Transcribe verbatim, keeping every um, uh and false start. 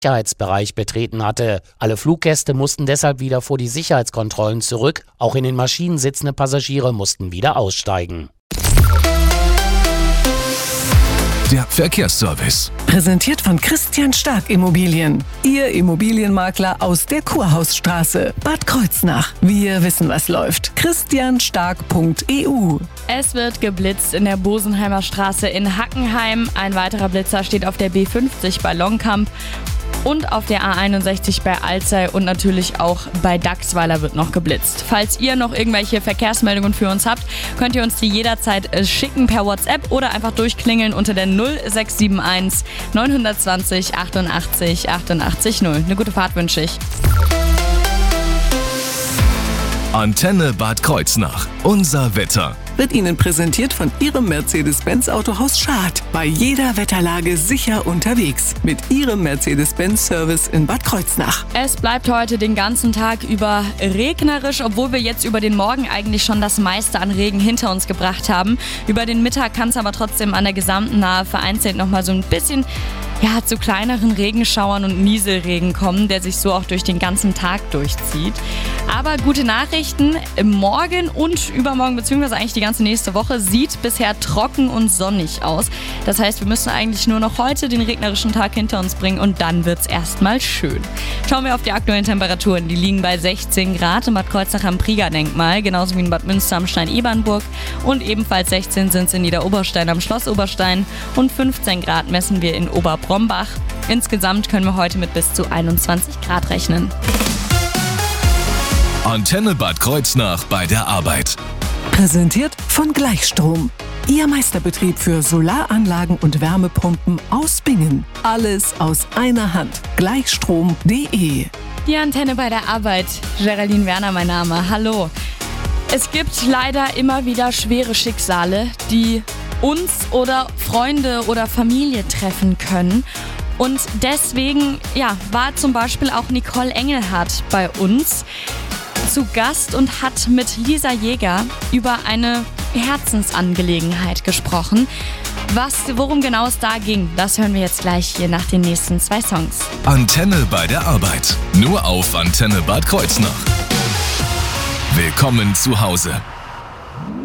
Sicherheitsbereich betreten hatte. Alle Fluggäste mussten deshalb wieder vor die Sicherheitskontrollen zurück. Auch in den Maschinen sitzende Passagiere mussten wieder aussteigen. Der Verkehrsservice. Präsentiert von Christian Stark Immobilien. Ihr Immobilienmakler aus der Kurhausstraße, Bad Kreuznach. Wir wissen, was läuft. christian stark punkt e u. Es wird geblitzt in der Bosenheimer Straße in Hackenheim. Ein weiterer Blitzer steht auf der B fünfzig bei Longkamp. Und auf der A einundsechzig bei Alzey und natürlich auch bei Dachsweiler wird noch geblitzt. Falls ihr noch irgendwelche Verkehrsmeldungen für uns habt, könnt ihr uns die jederzeit schicken per WhatsApp oder einfach durchklingeln unter der null sechs sieben eins neun zwei null achtundachtzig achtundachtzig null. Eine gute Fahrt wünsche ich. Antenne Bad Kreuznach. Unser Wetter. Wird Ihnen präsentiert von Ihrem Mercedes-Benz Autohaus Schad. Bei jeder Wetterlage sicher unterwegs. Mit Ihrem Mercedes-Benz-Service in Bad Kreuznach. Es bleibt heute den ganzen Tag über regnerisch, obwohl wir jetzt über den Morgen eigentlich schon das meiste an Regen hinter uns gebracht haben. Über den Mittag kann es aber trotzdem an der gesamten Nahe vereinzelt nochmal so ein bisschen ja, zu kleineren Regenschauern und Nieselregen kommen, der sich so auch durch den ganzen Tag durchzieht. Aber gute Nachrichten, morgen und übermorgen, beziehungsweise eigentlich die ganze nächste Woche, sieht bisher trocken und sonnig aus. Das heißt, wir müssen eigentlich nur noch heute den regnerischen Tag hinter uns bringen und dann wird's erstmal schön. Schauen wir auf die aktuellen Temperaturen. Die liegen bei sechzehn Grad in Bad Kreuznach am Prieger-Denkmal, genauso wie in Bad Münster am Stein-Ebernburg. Und ebenfalls sechzehn sind es in Niederoberstein am Schloss Oberstein und fünfzehn Grad messen wir in Oberbrombach. Insgesamt können wir heute mit bis zu einundzwanzig Grad rechnen. Antenne Bad Kreuznach bei der Arbeit. Präsentiert von Gleichstrom. Ihr Meisterbetrieb für Solaranlagen und Wärmepumpen aus Bingen. Alles aus einer Hand. Gleichstrom punkt de. Die Antenne bei der Arbeit. Geraldine Werner mein Name. Hallo. Es gibt leider immer wieder schwere Schicksale, die uns oder Freunde oder Familie treffen können. Und deswegen ja, war zum Beispiel auch Nicole Engelhardt bei uns zu Gast und hat mit Lisa Jäger über eine Herzensangelegenheit gesprochen. Was, worum genau es da ging, das hören wir jetzt gleich hier nach den nächsten zwei Songs. Antenne bei der Arbeit. Nur auf Antenne Bad Kreuznach. Willkommen zu Hause.